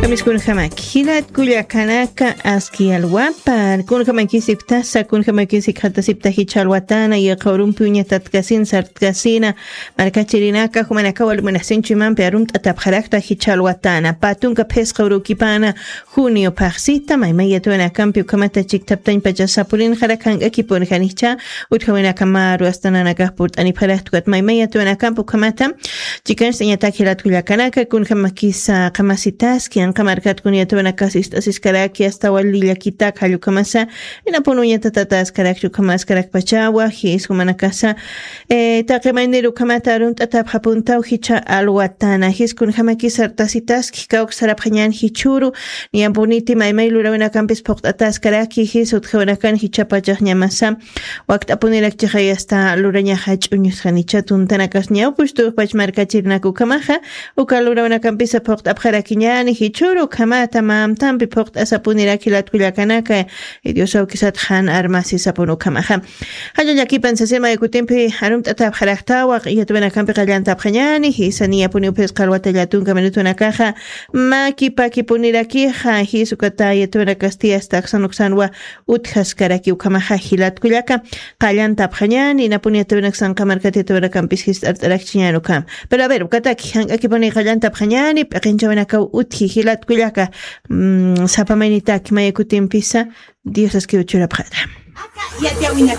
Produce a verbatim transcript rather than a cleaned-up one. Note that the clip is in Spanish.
Kamis kun hamak hilat kuya kanaka aski alwapar kun hamakisip tasa kun hamakisip hatasip tahichalwatana y qawrum puña tatkasin sartkasina markachirinaka humanaka walmunasin chiman perum tatapjarakta hichalwatana patunka pes qawrukipana junio paxita maymaya tuena kampi kamata chiktaptain pachasapurin harakan ekipon kanicha uthawena kamaru astanana kahpurt ani pharahtukat maymaya tuena kampu kamata chikan señata hilat kuya kanaka kun hamakisa kamasitas kian kamarkat kun yatuna kasis asis karaki hasta walilla kita kalu kamasa ina ponunya tatatas karakchu kamas karak pachawa his humana casa eh taqemaneru kamatarum tatap hapunta hicha alwatana his kun hamaki sartasitas kikauk saraphañan hichuru nian boniti maymailu rawena campis poqtatas karaki his utkhawanakan hicha pachaqñamasa waqta punirak chaqay hasta luraña hach'uñus hanicha tuntanakas ñaw pushtu pachmarkachirnaku kamaja ukalu rawena campis poqtapjarakiñani hichuru kamata mamtampi poqta asapuniraki latkullakanaka idiosaw kisat han armasi sapunu kamaja hallallakipan sasema ekutimpi harumt'ata pjaraqtawa yatubana kampi qallantapqañani hisaniya puniupis qalwatallatunka minutuna kaja maki paki punirakiqa hisukata yatubana kastillas taqsanuksanwa utqaskaraki ukamaja hilatkullaka qallantapqañani napuni yatubana sanqamarkati yatubana kampis his art'arakchiñanuka pero a ver ukataki hank'akipuni qallantapqañani p'iqinchawanaka utji hilatkullaka mm, sapamaynitaki mayakutimpisa Dios es que uchura prada.